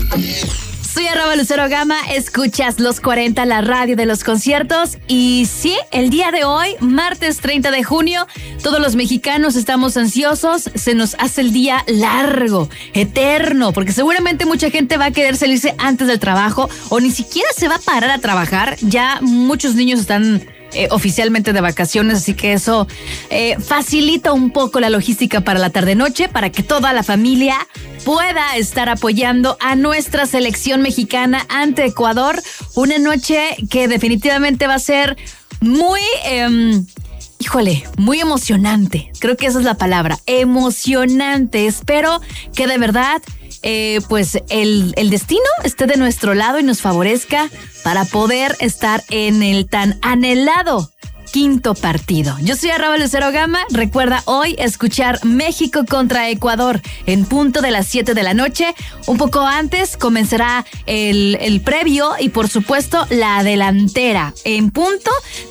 Soy Lucero Gama, escuchas Los 40, la radio de los conciertos. Y sí, el día de hoy, martes 30 de junio, todos los mexicanos estamos ansiosos. Se nos hace el día largo, eterno, porque seguramente mucha gente va a querer salirse antes del trabajo o ni siquiera se va a parar a trabajar. Ya muchos niños están oficialmente de vacaciones, así que eso facilita un poco la logística para la tarde-noche, para que toda la familia pueda estar apoyando a nuestra selección mexicana ante Ecuador. Una noche que definitivamente va a ser muy, muy emocionante. Creo que esa es la palabra, emocionante. Espero que de verdad el destino esté de nuestro lado y nos favorezca para poder estar en el tan anhelado quinto partido. Yo soy Lucero Gama. Recuerda hoy escuchar México contra Ecuador en punto de las 7 de la noche. Un poco antes comenzará el previo y por supuesto la delantera en punto